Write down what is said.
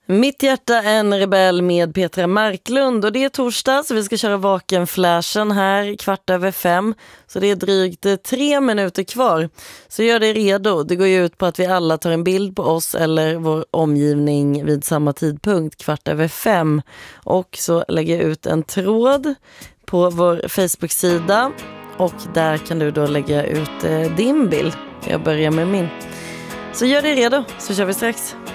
Mitt hjärta en rebell med Petra Marklund, och det är torsdag så vi ska köra vakenflashen här 5:15, så det är drygt 3 minuter kvar. Så gör det redo, det går ju ut på att vi alla tar en bild på oss eller vår omgivning vid samma tidpunkt 5:15, och så lägger jag ut en tråd på vår Facebook-sida och där kan du då lägga ut din bild. Jag börjar med min. Så gör det redo så kör vi strax.